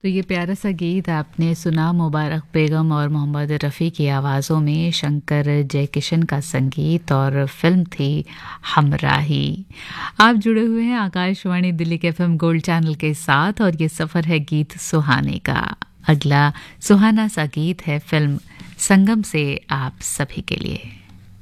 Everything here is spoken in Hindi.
तो ये प्यारा सा गीत आपने सुना मुबारक बेगम और मोहम्मद रफ़ी की आवाज़ों में, शंकर जयकिशन का संगीत और फिल्म थी हमराही। आप जुड़े हुए हैं आकाशवाणी दिल्ली के एफएम गोल्ड चैनल के साथ और ये सफ़र है गीत सुहाने का। अगला सुहाना सा गीत है फिल्म संगम से आप सभी के लिए।